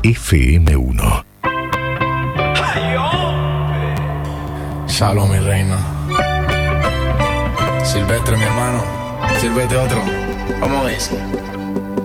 FM1. Shalom, mi reina. Silvestre, mi hermano. Sírvete otro. Vamos a ver.